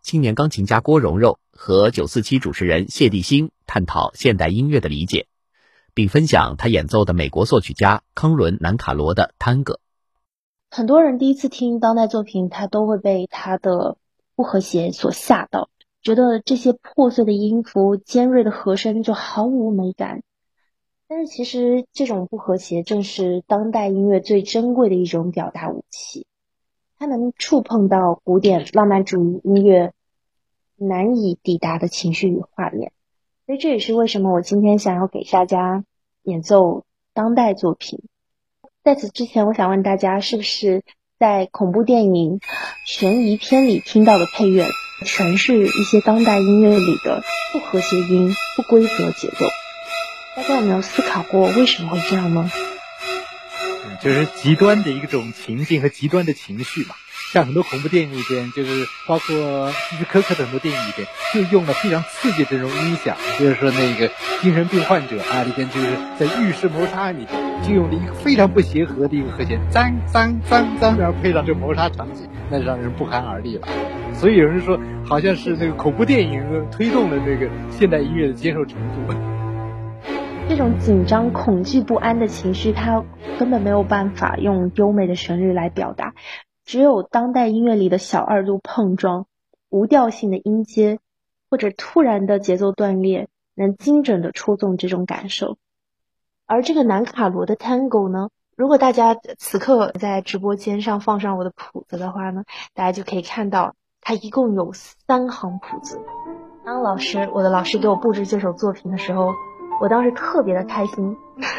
青年钢琴家郭蓉蓉和947主持人谢帝星探讨现代音乐的理解，并分享他演奏的美国作曲家康伦·南卡罗的探戈。 很多人第一次听当代作品，他都会被他的不和谐所吓到，觉得这些破碎的音符、尖锐的和声就毫无美感。但是其实这种不和谐正是当代音乐最珍贵的一种表达武器，它能触碰到古典浪漫主义音乐难以抵达的情绪与画面。所以这也是为什么我今天想要给大家演奏当代作品。在此之前，我想问大家，是不是在恐怖电影、悬疑片里听到的配乐全是一些当代音乐里的不和谐音、不规则节奏？大家有没有思考过为什么会这样呢？ 就是极端的一种情境和极端的情绪嘛。像很多恐怖电影里边，就是包括希区柯克的很多电影里边，就用了非常刺激的这种音响，就是说那个精神病患者啊里边，就是在浴室谋杀里边，就用了一个非常不协和的一个和弦，脏脏脏脏，然后配上这个谋杀场景，那让人不寒而栗了。所以有人说，好像是那个恐怖电影推动了这个现代音乐的接受程度。 这种紧张、恐惧、不安的情绪，它根本没有办法用优美的旋律来表达。只有当代音乐里的小二度碰撞、无调性的音阶，或者突然的节奏断裂，能精准的戳中这种感受。而这个南卡罗的 Tango 呢，如果大家此刻在直播间上放上我的谱子的话呢，大家就可以看到它一共有3行谱子。当我的老师给我布置这首作品的时候，我当时特别的开心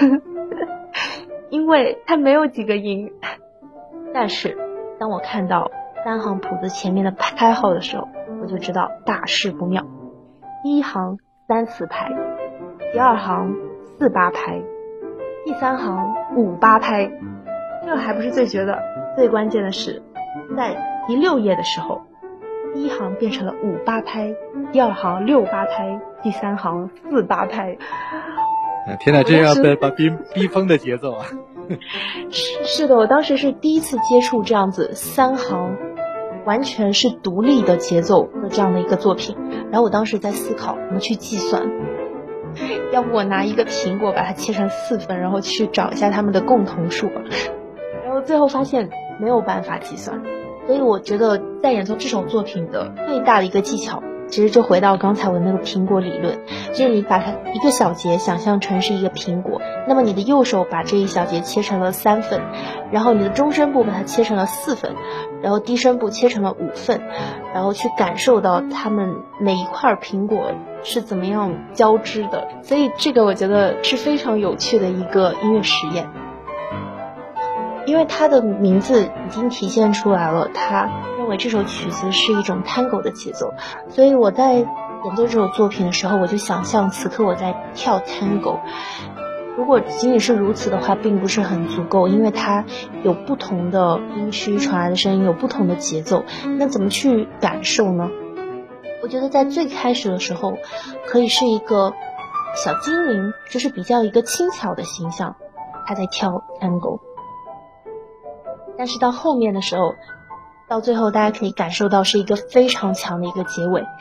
因为它没有几个音。但是当我看到3行谱子前面的拍号的时候，我就知道大事不妙。第一行3/4拍，第二行4/8拍，第三行5/8拍。这个还不是最绝的，最关键的是在第6页的时候，第一行变成了5/8拍，第二行6/8拍，第三行4/8拍。 天哪，这样把逼疯的节奏啊！ 是的，我当时是第一次接触这样子3行完全是独立的节奏的这样的一个作品。然后我当时在思考怎么去计算，要不我拿一个苹果把它切成4份，然后去找一下它们的共同数吧。然后最后发现没有办法计算。所以我觉得在演奏这首作品的最大的一个技巧，其实就回到刚才我那个苹果理论，就是你把它一个小节想象成是一个苹果，那么你的右手把这一小节切成了3份，然后你的中声部把它切成了4份，然后低声部切成了5份，然后去感受到它们每一块苹果是怎么样交织的。所以这个我觉得是非常有趣的一个音乐实验。因为它的名字已经体现出来了，他认为这首曲子是一种 Tango 的节奏，所以我在演奏这首作品的时候，我就想象此刻我在跳 Tango。如果仅仅是如此的话，并不是很足够，因为它有不同的音区传来的声音，有不同的节奏，那怎么去感受呢？我觉得在最开始的时候，可以是一个小精灵，就是比较一个轻巧的形象，他在跳 Tango。但是到后面的时候，到最后大家可以感受到是一个非常强的一个结尾。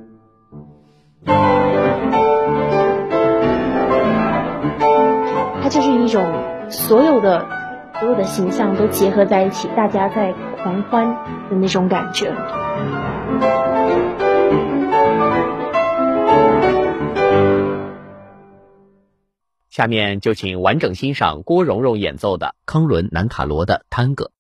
它就是一种所有的形象都结合在一起，大家在狂欢的那种感觉。 下面就请完整欣赏郭蓉蓉演奏的康伦·南卡罗的探戈。